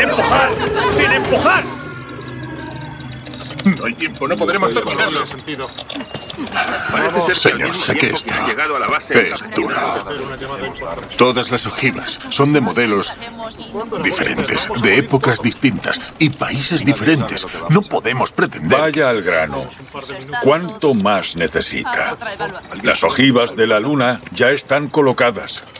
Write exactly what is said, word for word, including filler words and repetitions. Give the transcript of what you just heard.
empujar! ¡Sin empujar! No hay tiempo, no podremos terminarlo. Señor, sé que esto es duro. Todas las ojivas son de modelos diferentes, de épocas distintas y países diferentes. No podemos pretender... Vaya al grano. ¿Cuánto más necesita? Las ojivas de la luna ya están colocadas.